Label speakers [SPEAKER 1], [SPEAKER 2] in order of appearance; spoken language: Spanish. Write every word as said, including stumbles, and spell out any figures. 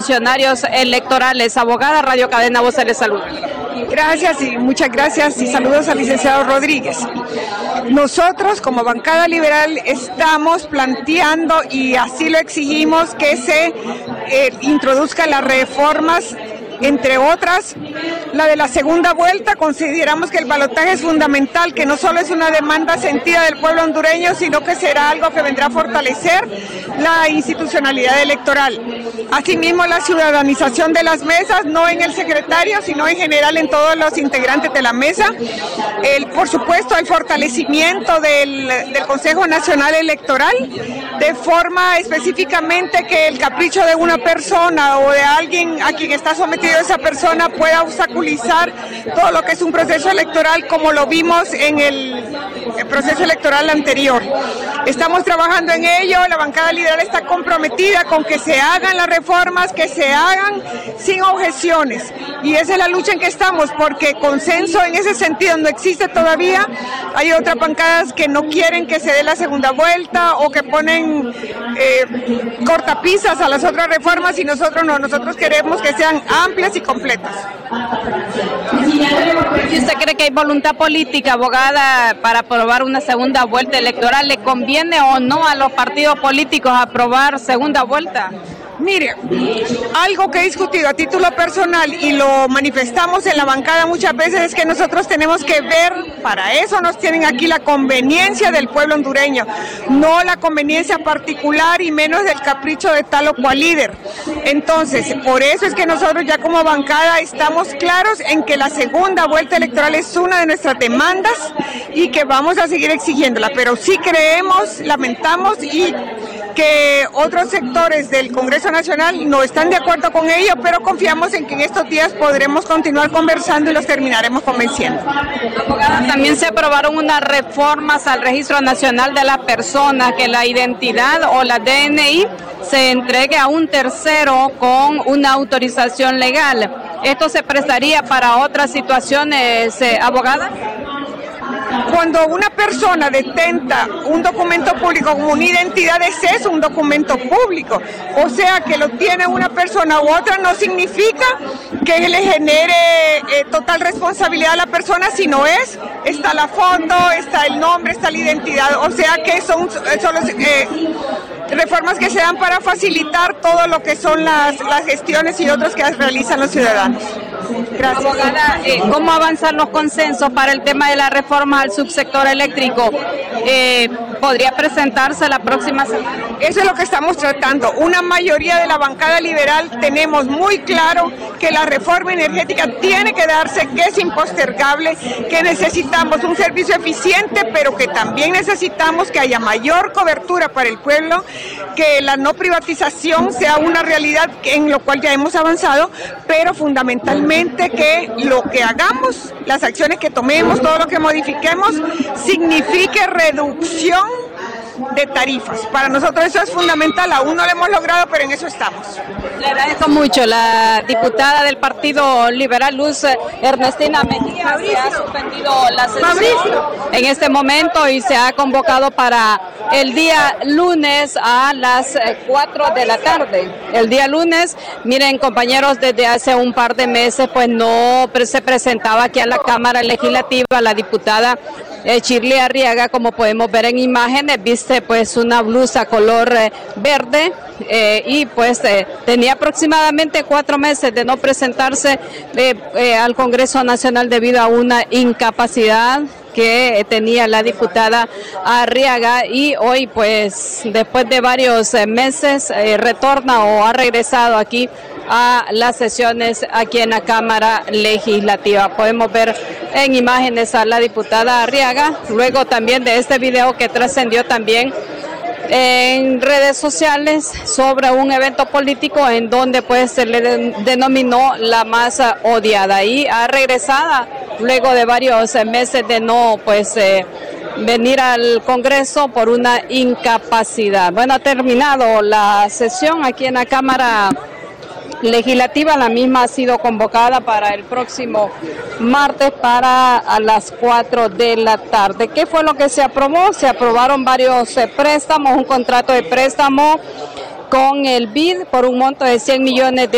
[SPEAKER 1] funcionarios electorales. Abogada, Radio Cadena Voz les saluda.
[SPEAKER 2] Gracias y muchas gracias y saludos al licenciado Rodríguez. Nosotros como bancada liberal estamos planteando y así lo exigimos que se eh, introduzcan las reformas, entre otras, la de la segunda vuelta. Consideramos que el balotaje es fundamental, que no solo es una demanda sentida del pueblo hondureño, sino que será algo que vendrá a fortalecer la institucionalidad electoral. Asimismo, la ciudadanización de las mesas, no en el secretario, sino en general en todos los integrantes de la mesa. El, por supuesto, el fortalecimiento del, del Consejo Nacional Electoral, de forma específicamente que el capricho de una persona o de alguien a quien está sometido esa persona pueda obstaculizar todo lo que es un proceso electoral, como lo vimos en el, el proceso electoral anterior. Estamos trabajando en ello, la bancada liberal está comprometida con que se hagan las reformas, que se hagan sin objeciones, y esa es la lucha en que estamos, porque consenso en ese sentido no existe todavía. Hay otras bancadas que no quieren que se dé la segunda vuelta o que ponen eh, cortapisas a las otras reformas, y nosotros no, nosotros queremos que sean amplias y completas.
[SPEAKER 1] ¿Y usted cree que hay voluntad política, abogada, para aprobar una segunda vuelta electoral? ¿Le conviene o no a los partidos políticos aprobar segunda vuelta?
[SPEAKER 2] Mire, algo que he discutido a título personal y lo manifestamos en la bancada muchas veces es que nosotros tenemos que ver, para eso nos tienen aquí, la conveniencia del pueblo hondureño, no la conveniencia particular y menos del capricho de tal o cual líder. Entonces, por eso es que nosotros ya como bancada estamos claros en que la segunda vuelta electoral es una de nuestras demandas y que vamos a seguir exigiéndola, pero sí creemos, lamentamos y que otros sectores del Congreso Nacional no están de acuerdo con ello, pero confiamos en que en estos días podremos continuar conversando y los terminaremos convenciendo.
[SPEAKER 1] Abogada, también se aprobaron unas reformas al Registro Nacional de las Personas, que la identidad o la D N I se entregue a un tercero con una autorización legal. ¿Esto se prestaría para otras situaciones, eh, abogada?
[SPEAKER 2] Cuando una persona detenta un documento público como una identidad, es eso, un documento público. O sea, que lo tiene una persona u otra no significa que le genere eh, total responsabilidad a la persona, sino es, está la foto, está el nombre, está la identidad. O sea que son, son los, eh, reformas que se dan para facilitar todo lo que son las, las gestiones y otros que realizan los ciudadanos. Gracias.
[SPEAKER 1] Abogada, eh, ¿cómo avanzan los consensos para el tema de la reforma al subsector eléctrico? Eh, ¿Podría presentarse la próxima semana?
[SPEAKER 2] Eso es lo que estamos tratando. Una mayoría de la bancada liberal tenemos muy claro que la reforma energética tiene que darse, que es impostergable, que necesitamos un servicio eficiente, pero que también necesitamos que haya mayor cobertura para el pueblo, que la no privatización sea una realidad en lo cual ya hemos avanzado, pero fundamentalmente que lo que hagamos, las acciones que tomemos, todo lo que modifiquemos, signifique reducción de tarifas. Para nosotros eso es fundamental, aún no lo hemos logrado, pero en eso estamos.
[SPEAKER 1] Le agradezco mucho. La diputada del Partido Liberal, Luz Ernestina Mejía, se ha suspendido la sesión en este momento y se ha convocado para el día lunes a las cuatro de la tarde. El día lunes, miren compañeros, desde hace un par de meses pues no se presentaba aquí a la Cámara Legislativa la diputada Eh, Shirley Arriaga, como podemos ver en imágenes, viste pues una blusa color eh, verde eh, y pues eh, tenía aproximadamente cuatro meses de no presentarse eh, eh, al Congreso Nacional debido a una incapacidad que tenía la diputada Arriaga, y hoy pues después de varios eh, meses eh, retorna o ha regresado aquí a las sesiones aquí en la Cámara Legislativa. Podemos ver en imágenes a la diputada Arriaga, luego también de este video que trascendió también en redes sociales sobre un evento político en donde pues se le de, denominó la más odiada, y ha regresado luego de varios meses de no pues eh, venir al Congreso por una incapacidad. Bueno, ha terminado la sesión aquí en la Cámara Legislativa. La misma ha sido convocada para el próximo martes para a las cuatro de la tarde. ¿Qué fue lo que se aprobó? Se aprobaron varios eh, préstamos, un contrato de préstamo con el B I D por un monto de cien millones de